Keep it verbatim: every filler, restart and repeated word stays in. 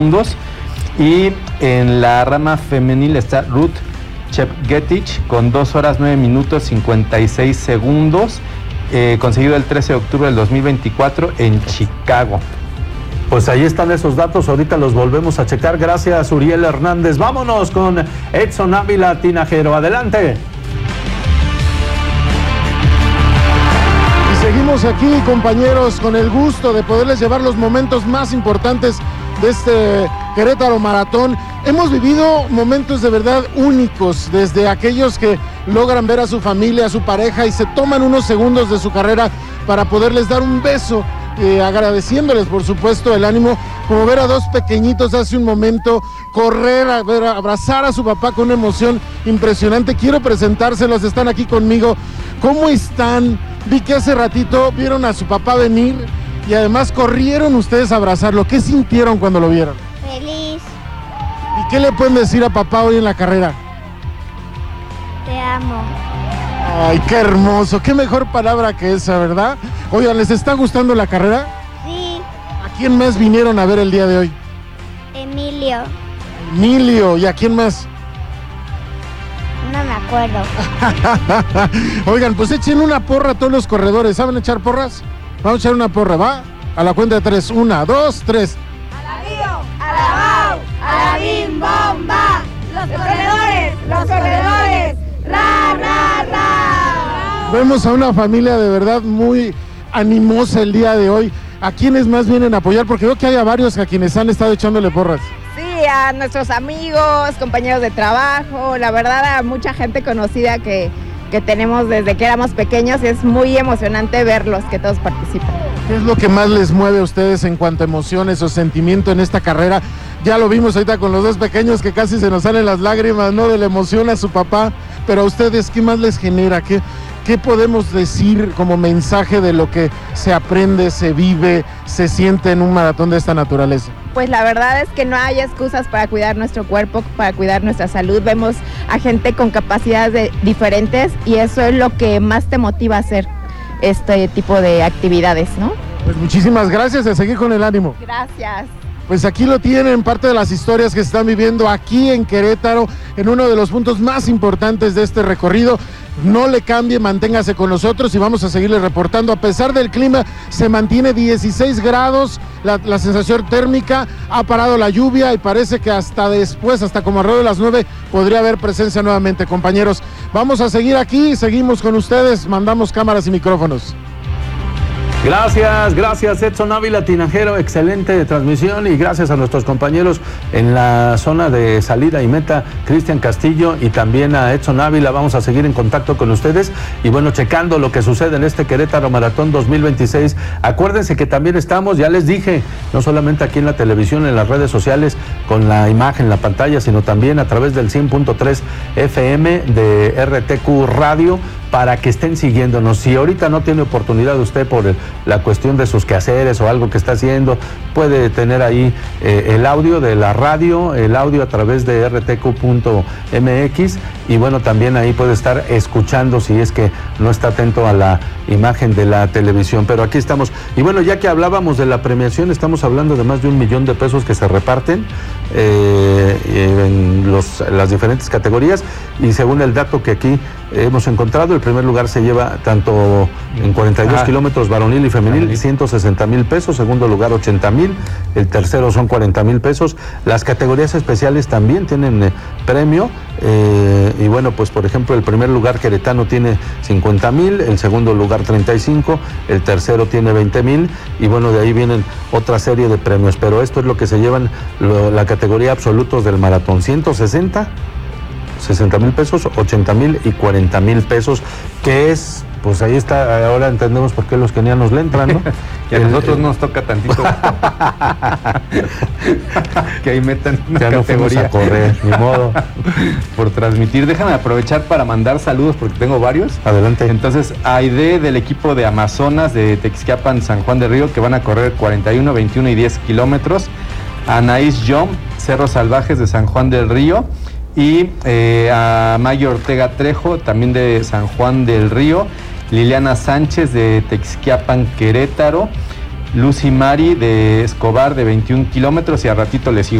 segundos. Y en la rama femenil está Ruth Chepgetich con dos horas nueve minutos cincuenta y seis segundos, eh, conseguido el trece de octubre del dos mil veinticuatro en Chicago. Pues ahí están esos datos, ahorita los volvemos a checar. Gracias, Uriel Hernández. Vámonos con Edson Ávila Tinajero. Adelante. Y seguimos aquí, compañeros, con el gusto de poderles llevar los momentos más importantes de este Querétaro Maratón. Hemos vivido momentos de verdad únicos, desde aquellos que logran ver a su familia, a su pareja y se toman unos segundos de su carrera para poderles dar un beso, eh, agradeciéndoles por supuesto el ánimo, como ver a dos pequeñitos hace un momento correr, a ver, a abrazar a su papá con una emoción impresionante. Quiero presentárselos, están aquí conmigo. ¿Cómo están? Vi que hace ratito vieron a su papá venir y además corrieron ustedes a abrazarlo. ¿Qué sintieron cuando lo vieron? Feliz. ¿Y qué le pueden decir a papá hoy en la carrera? Te amo. Ay, qué hermoso, qué mejor palabra que esa, ¿verdad? Oigan, ¿les está gustando la carrera? Sí. ¿A quién más vinieron a ver el día de hoy? Emilio. Emilio, ¿y a quién más? No me acuerdo. Oigan, pues echen una porra a todos los corredores. ¿Saben echar porras? Vamos a echar una porra, ¿va? A la cuenta de tres. Una, dos, tres. ¡A la bio! ¡A la bau! ¡A la bim bomba! ¡Los corredores! ¡Los corredores! ¡Ra, ra, ra! Vemos a una familia de verdad muy animosa el día de hoy. ¿A quiénes más vienen a apoyar? Porque veo que hay a varios a quienes han estado echándole porras. Sí, a nuestros amigos, compañeros de trabajo, la verdad a mucha gente conocida que, que tenemos desde que éramos pequeños y es muy emocionante verlos, que todos participan. ¿Qué es lo que más les mueve a ustedes en cuanto a emociones o sentimiento en esta carrera? Ya lo vimos ahorita con los dos pequeños que casi se nos salen las lágrimas, ¿no? De la emoción a su papá, pero a ustedes, ¿qué más les genera? ¿Qué, qué podemos decir como mensaje de lo que se aprende, se vive, se siente en un maratón de esta naturaleza? Pues la verdad es que no hay excusas para cuidar nuestro cuerpo, para cuidar nuestra salud. Vemos a gente con capacidades de, diferentes y eso es lo que más te motiva a hacer este tipo de actividades, ¿no? Pues muchísimas gracias, a seguir con el ánimo. Gracias. Pues aquí lo tienen, parte de las historias que se están viviendo aquí en Querétaro, en uno de los puntos más importantes de este recorrido. No le cambie, manténgase con nosotros y vamos a seguirle reportando. A pesar del clima, se mantiene dieciséis grados, la, la sensación térmica, ha parado la lluvia y parece que hasta después, hasta como alrededor de las nueve, podría haber presencia nuevamente, compañeros. Vamos a seguir aquí, seguimos con ustedes, mandamos cámaras y micrófonos. Gracias, gracias Edson Ávila Tinajero, excelente transmisión y gracias a nuestros compañeros en la zona de salida y meta, Cristian Castillo y también a Edson Ávila. Vamos a seguir en contacto con ustedes y bueno, checando lo que sucede en este Querétaro Maratón dos mil veintiséis. Acuérdense que también estamos, ya les dije, no solamente aquí en la televisión, en las redes sociales, con la imagen, la pantalla, sino también a través del cien punto tres F M de R T Q Radio, para que estén siguiéndonos. Si ahorita no tiene oportunidad usted por el, la cuestión de sus quehaceres o algo que está haciendo, puede tener ahí eh, el audio de la radio, el audio a través de R T Q punto M X y bueno, también ahí puede estar escuchando si es que no está atento a la imagen de la televisión. Pero aquí estamos. Y bueno, ya que hablábamos de la premiación, estamos hablando de más de un millón de pesos que se reparten eh, en los, las diferentes categorías y según el dato que aquí hemos encontrado, el primer lugar se lleva tanto en cuarenta y dos ah, kilómetros varonil y femenil, ciento sesenta mil pesos, segundo lugar ochenta mil, el tercero son cuarenta mil pesos. Las categorías especiales también tienen eh, premio eh, y bueno, pues por ejemplo el primer lugar queretano tiene cincuenta mil, el segundo lugar treinta y cinco, el tercero tiene veinte mil y bueno, de ahí vienen otra serie de premios, pero esto es lo que se llevan lo, la categoría absolutos del maratón, ciento sesenta, sesenta mil pesos, ochenta mil y cuarenta mil pesos, que es, pues ahí está, ahora entendemos por qué los kenianos le entran, ¿no? Y a el, nosotros el, nos toca tantito que ahí metan una ya categoría. No fuimos a correr, ni modo. Por transmitir, déjame aprovechar para mandar saludos porque tengo varios. Adelante. Entonces, a Aide del equipo de Amazonas de Texquiapan, San Juan del Río, que van a correr cuarenta y uno, veintiuno y diez kilómetros. A Anaís Yom, Cerros Salvajes de San Juan del Río. Y eh, a Mayo Ortega Trejo, también de San Juan del Río, Liliana Sánchez de Texquiapan, Querétaro, Lucy Mari de Escobar de veintiún kilómetros y a ratito le sigo.